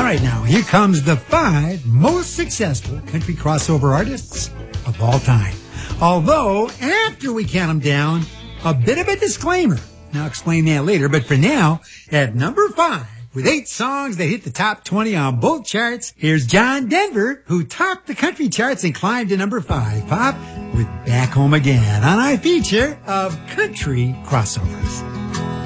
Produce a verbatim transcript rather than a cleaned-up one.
All right, now, here comes the five most successful country crossover artists of all time. Although, after we count them down, a bit of a disclaimer. I'll explain that later, but for now, at number five, with eight songs that hit the top twenty on both charts, here's John Denver, who topped the country charts and climbed to number five, Pop, with Back Home Again, on our feature of country crossovers.